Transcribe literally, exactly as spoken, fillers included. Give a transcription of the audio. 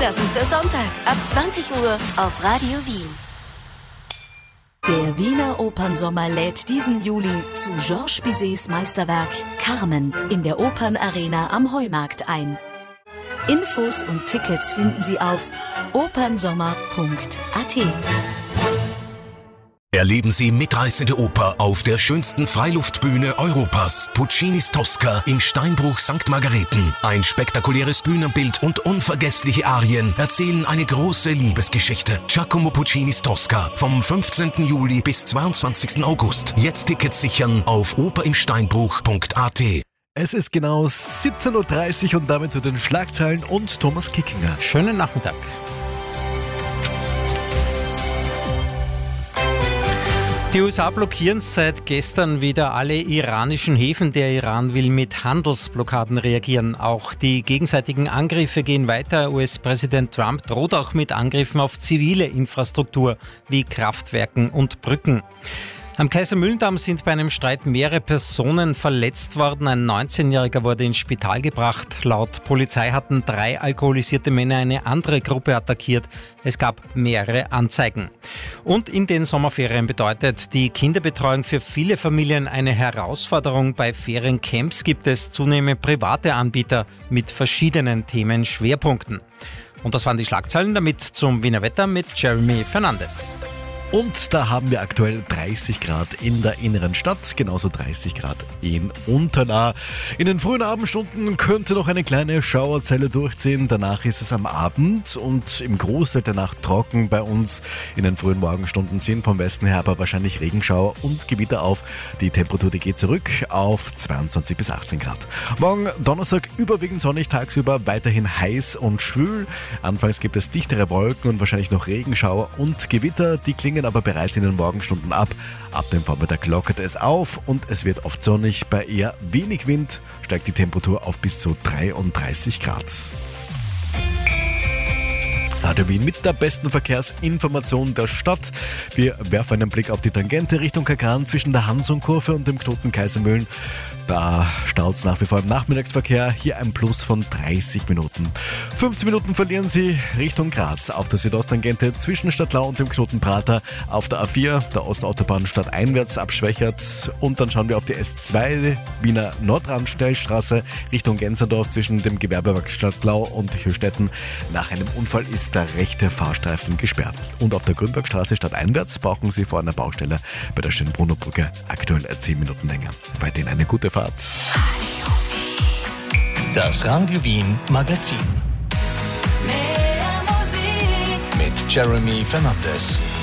Das ist der Sonntag ab zwanzig Uhr auf Radio Wien. Der Wiener Opernsommer lädt diesen Juli zu Georges Bizets Meisterwerk Carmen in der Opernarena am Heumarkt ein. Infos und Tickets finden Sie auf opernsommer punkt a t. Erleben Sie mitreißende Oper auf der schönsten Freiluftbühne Europas. Puccinis Tosca in Steinbruch Sankt Margareten. Ein spektakuläres Bühnenbild und unvergessliche Arien erzählen eine große Liebesgeschichte. Giacomo Puccinis Tosca vom fünfzehnten Juli bis zweiundzwanzigsten August. Jetzt Tickets sichern auf operinsteinbruch punkt a t. Es ist genau siebzehn Uhr dreißig und damit zu den Schlagzeilen und Thomas Kickinger. Schönen Nachmittag. Die U S A blockieren seit gestern wieder alle iranischen Häfen. Der Iran will mit Handelsblockaden reagieren. Auch die gegenseitigen Angriffe gehen weiter. U S-Präsident Trump droht auch mit Angriffen auf zivile Infrastruktur wie Kraftwerken und Brücken. Am Kaisermühlendamm sind bei einem Streit mehrere Personen verletzt worden. Ein neunzehnjähriger wurde ins Spital gebracht. Laut Polizei hatten drei alkoholisierte Männer eine andere Gruppe attackiert. Es gab mehrere Anzeigen. Und in den Sommerferien bedeutet die Kinderbetreuung für viele Familien eine Herausforderung. Bei Feriencamps gibt es zunehmend private Anbieter mit verschiedenen Themenschwerpunkten. Und das waren die Schlagzeilen. Damit zum Wiener Wetter mit Jeremy Fernandes. Und da haben wir aktuell dreißig Grad in der inneren Stadt, genauso dreißig Grad in Unterlaa. In den frühen Abendstunden könnte noch eine kleine Schauerzelle durchziehen. Danach ist es am Abend und im Großteil der Nacht trocken bei uns. In den frühen Morgenstunden ziehen vom Westen her aber wahrscheinlich Regenschauer und Gewitter auf. Die Temperatur, die geht zurück auf zweiundzwanzig bis achtzehn Grad. Morgen Donnerstag überwiegend sonnig, tagsüber weiterhin heiß und schwül. Anfangs gibt es dichtere Wolken und wahrscheinlich noch Regenschauer und Gewitter. Die klingen aber bereits in den Morgenstunden ab. Ab dem Vormittag lockert es auf und es wird oft sonnig. Bei eher wenig Wind steigt die Temperatur auf bis zu dreiunddreißig Grad. Radio Wien mit der besten Verkehrsinformation der Stadt. Wir werfen einen Blick auf die Tangente Richtung Kagran zwischen der Hansung-Kurve und dem Knoten Kaisermühlen. Da staut es nach wie vor im Nachmittagsverkehr. Hier ein Plus von dreißig Minuten. fünfzehn Minuten verlieren Sie Richtung Graz auf der Südosttangente zwischen Stadtlau und dem Knoten Prater. Auf der A vier, der Ostautobahn stadteinwärts abschwächert. Und dann schauen wir auf die S zwei, Wiener Nordrand-Schnellstraße Richtung Genserdorf zwischen dem Gewerbewerk Stadtlau und Hirstetten. Nach einem Unfall ist der rechte Fahrstreifen gesperrt. Und auf der Grünbergstraße stadteinwärts brauchen Sie vor einer Baustelle bei der Schönbrunner Brücke aktuell zehn Minuten länger. Bei denen eine gute Fahrt. Das Radio Wien Magazin mit Jeremy Fernandes.